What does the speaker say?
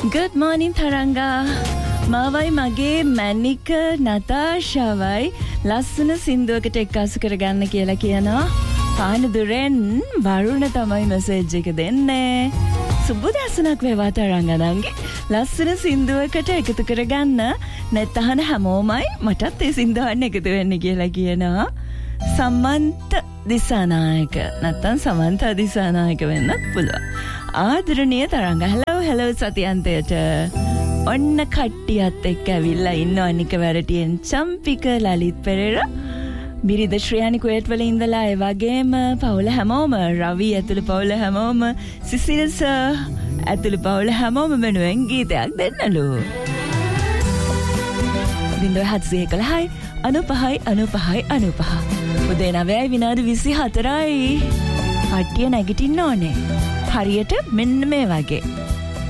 Good morning Tharanga. මාවයි මගේ මැනික නතාෂාවයි ලස්සන සින්දුවකට එක්කාසු කරගන්න කියලා කියනවා. පානදුරෙන් වරුණ තමයි මෙසේජ් එක දෙන්නේ. සුබදැසනක් වේවා තරංගනන්ගේ. ලස්සන සින්දුවකට එකතු කරගන්න net අහන හැමෝමයි මටත් ඒ සින්දුවන්න එකතු වෙන්න කියලා කියනවා. සමන්ත දිසානායක නැත්තම් සමන්ත දිසානායක වෙන්නත් පුළුවන්. ආදරණීය තරංග hello සතියන්තයට ඔන්න කට්ටියත් එක්ක ඇවිල්ලා ඉන්න අනික වැරටියෙන් චම්පික ලලිත් පෙරේරා බිරිඳ ශ්‍රියානි කුවේට් වල ඉඳලා ඒ වගේම පවුල හැමෝම රවි ඇතුළු පවුල හැමෝම සිසිල් සර් ඇතුළු පවුල හැමෝම වෙනුවෙන් ගීතයක් දෙන්නලු 0711 95 උදේ 9යි විනාඩි 24යි කට්ටිය නැගිටින්න ඕනේ හරියට මෙන්න මේ වගේ